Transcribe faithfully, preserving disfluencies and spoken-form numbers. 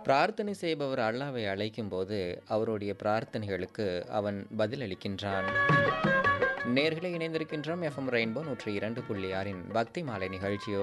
பிரார்த்தனை செய்பவர் அல்லாவை அழைக்கும்போது அவருடைய பிரார்த்தனைகளுக்கு அவன் பதிலளிக்கின்றான். நேர்களை இணைந்திருக்கின்றோம் எஃப்எம் ரெயின்போ நூற்றி இரண்டு புள்ளி ஆறின் பக்தி மாலை நிகழ்ச்சியோடு.